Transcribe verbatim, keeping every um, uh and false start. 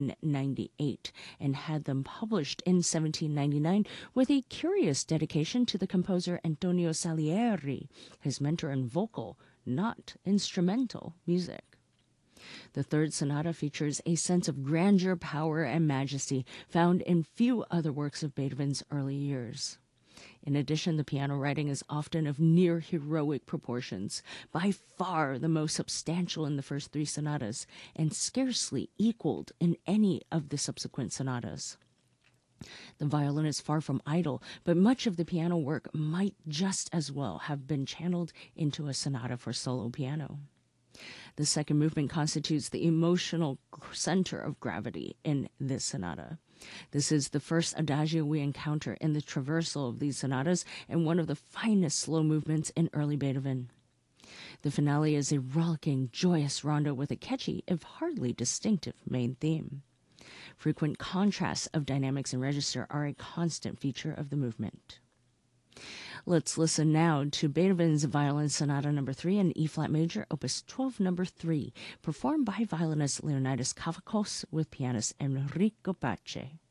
ninety-eight and had them published in seventeen ninety-nine with a curious dedication to the composer Antonio Salieri, his mentor in vocal, not instrumental, music. The third sonata features a sense of grandeur, power, and majesty found in few other works of Beethoven's early years. In addition, the piano writing is often of near heroic proportions, by far the most substantial in the first three sonatas, and scarcely equaled in any of the subsequent sonatas. The violin is far from idle, but much of the piano work might just as well have been channeled into a sonata for solo piano. The second movement constitutes the emotional center of gravity in this sonata. This is the first adagio we encounter in the traversal of these sonatas and one of the finest slow movements in early Beethoven. The finale is a rollicking, joyous rondo with a catchy, if hardly distinctive, main theme. Frequent contrasts of dynamics and register are a constant feature of the movement. Let's listen now to Beethoven's Violin Sonata number three in E-flat major, opus twelve, number three, performed by violinist Leonidas Kavakos with pianist Enrico Pace.